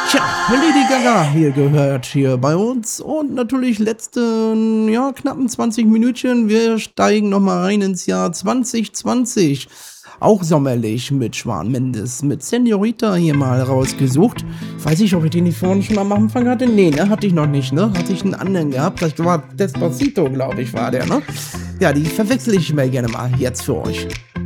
Tja, Lady Gaga hier gehört hier bei uns und natürlich letzten, ja, knappen 20 Minütchen. Wir steigen nochmal rein ins Jahr 2020. Auch sommerlich mit Shawn Mendes, mit Senorita hier mal rausgesucht. Weiß ich, ob ich den nicht vorhin schon am Anfang hatte? Nee, ne, hatte ich noch nicht, ne? Hatte ich einen anderen gehabt. Das war Despacito, glaube ich, war der, ne? Ja, die verwechsel ich mir gerne mal jetzt für euch.